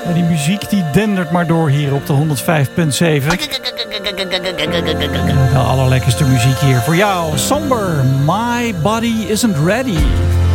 En die muziek die dendert maar door hier op de 105.7. De allerlekkerste muziek hier voor jou. Somber, My Body Isn't Ready.